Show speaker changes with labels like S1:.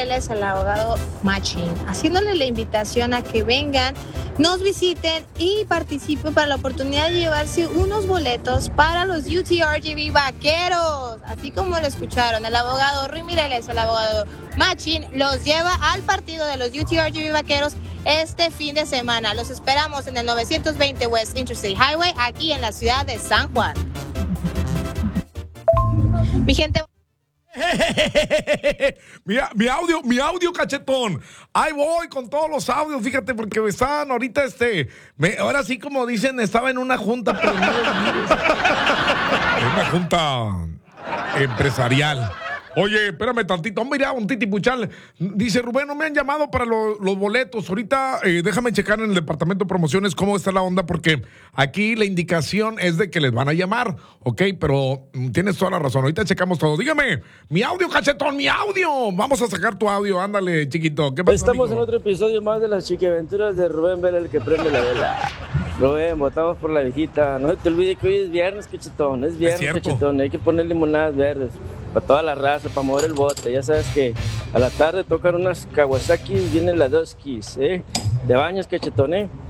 S1: Mireles, al abogado Machín, haciéndole la invitación a que vengan, nos visiten y participen para la oportunidad de llevarse unos boletos para los UTRGV Vaqueros. Así como lo escucharon, el abogado Rui Mireles, el abogado Machín, los lleva al partido de los UTRGV Vaqueros este fin de semana. Los esperamos en el 920 West Interstate Highway, aquí en la ciudad de San Juan. Mi gente...
S2: mi audio, cachetón. Ahí voy con todos los audios, fíjate, porque me estaban ahorita, ahora sí, como dicen, estaba en una junta, pero no, una junta empresarial. Oye, espérame tantito, mira, un titipuchal. Dice Rubén, no me han llamado para los boletos. Ahorita déjame checar en el departamento de promociones cómo está la onda, porque aquí la indicación es de que les van a llamar, ¿ok? Pero tienes toda la razón, ahorita checamos todo. Dígame, mi audio, cachetón, mi audio. Vamos a sacar tu audio, ándale, chiquito. ¿Qué pasa,
S3: Estamos
S2: amigo?
S3: en otro episodio más de las chiquiaventuras de Rubén Vela, el que prende la vela. Rubén, votamos por la viejita. No se te olvide que hoy es viernes, cachetón. Es viernes,
S2: cierto.
S3: cachetón. Hay que poner limonadas verdes para toda la raza, para mover el bote. Ya sabes que a la tarde tocan unas Kawasaki, vienen las dos keys, ¿eh? De baños, cachetón, ¿eh?